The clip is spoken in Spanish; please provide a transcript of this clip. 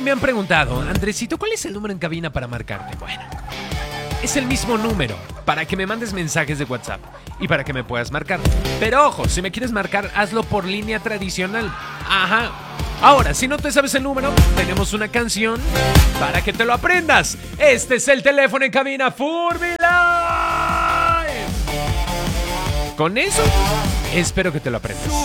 me han preguntado, Andresito, ¿cuál es el número en cabina para marcarte? Bueno, es el mismo número para que me mandes mensajes de WhatsApp y para que me puedas marcar. Pero ojo, si me quieres marcar, hazlo por línea tradicional. Ajá. Ahora, si no te sabes el número, tenemos una canción para que te lo aprendas. Este es el teléfono en cabina Furby Live. Con eso, espero que te lo aprendas.